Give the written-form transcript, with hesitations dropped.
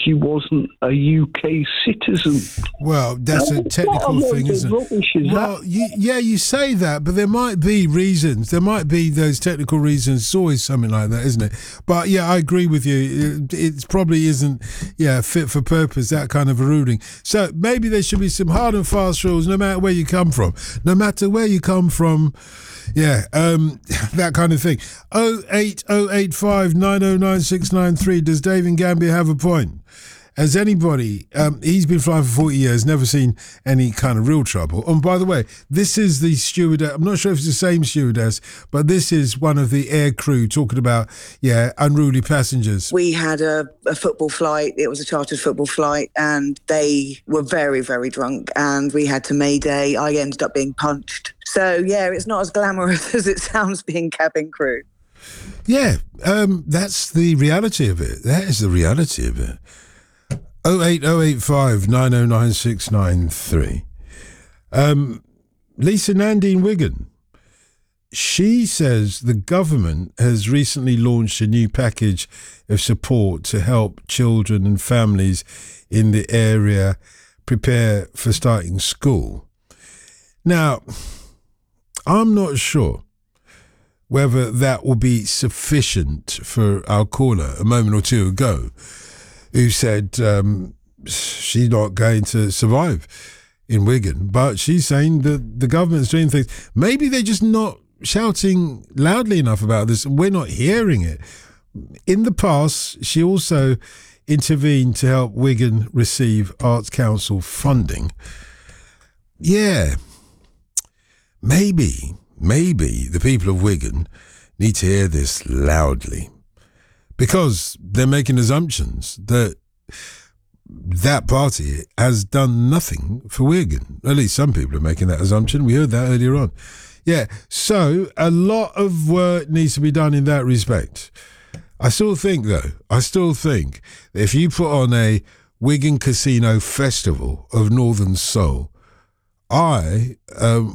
she wasn't a UK citizen. Well, that's a technical thing, isn't it? Well, you say that, but there might be reasons. There might be those technical reasons. It's always something like that, isn't it? But yeah, I agree with you. It probably isn't, fit for purpose, that kind of a ruling. So maybe there should be some hard and fast rules, no matter where you come from. No matter where you come from. Yeah, that kind of thing. 08085 909 693. Does Dave in Gambia have a point? Has anybody, he's been flying for 40 years, never seen any kind of real trouble. And by the way, this is the stewardess, I'm not sure if it's the same stewardess, but this is one of the air crew talking about, unruly passengers. We had a football flight, it was a chartered football flight, and they were very, very drunk, and we had to mayday. I ended up being punched. So, it's not as glamorous as it sounds being cabin crew. Yeah, that's the reality of it. That is the reality of it. 08085 909 693. Lisa Nandy in Wigan. She says the government has recently launched a new package of support to help children and families in the area prepare for starting school. Now, I'm not sure whether that will be sufficient for our caller a moment or two ago, who said she's not going to survive in Wigan, but she's saying that the government's doing things. Maybe they're just not shouting loudly enough about this. We're not hearing it. In the past, she also intervened to help Wigan receive Arts Council funding. Yeah, maybe the people of Wigan need to hear this loudly, because they're making assumptions that party has done nothing for Wigan. At least some people are making that assumption. We heard that earlier on. Yeah, so a lot of work needs to be done in that respect. I still think that if you put on a Wigan Casino Festival of Northern Soul, I